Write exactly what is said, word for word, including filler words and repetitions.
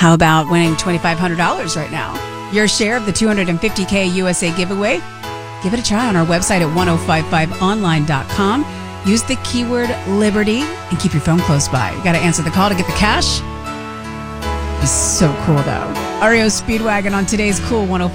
How about winning twenty-five hundred dollars right now? Your share of the two hundred fifty K U S A giveaway? Give it a try on our website at ten fifty-five online dot com. Use the keyword Liberty and keep your phone close by. You got to answer the call to get the cash. It's so cool, though. R E O Speedwagon on today's Cool one oh